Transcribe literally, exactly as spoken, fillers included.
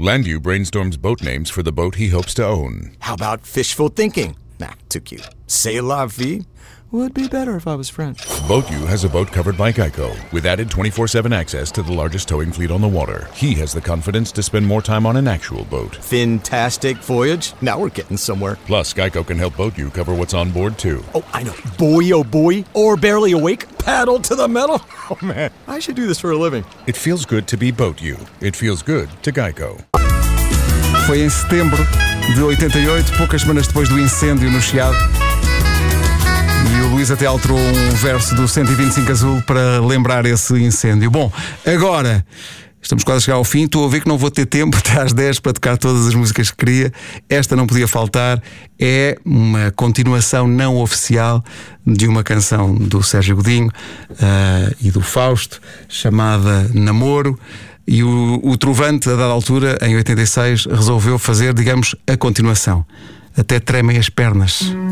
Landu brainstorms boat names for the boat he hopes to own. How about fishful thinking? Nah, too cute. C'est la vie? Would be better if I was French. BoatU has a boat covered by Geico, with added twenty-four seven access to the largest towing fleet on the water. He has the confidence to spend more time on an actual boat. Fantastic voyage. Now we're getting somewhere. Plus, Geico can help BoatU cover what's on board, too. Oh, I know. Boy, oh boy. Or barely awake. Paddle to the metal. Oh, man. I should do this for a living. It feels good to be BoatU. It feels good to Geico. Foi em setembro de oitenta e oito, poucas semanas depois do incêndio no Chiado. E o Luís até alterou um verso do cento e vinte e cinco Azul para lembrar esse incêndio. Bom, agora estamos quase a chegar ao fim. Estou a ver que não vou ter tempo até às dez para tocar todas as músicas que queria. Esta não podia faltar. É uma continuação não oficial de uma canção do Sérgio Godinho uh, e do Fausto, chamada Namoro. E o, o Trovante, a dada altura, em oitenta e seis, resolveu fazer, digamos, a continuação. Até tremem as pernas.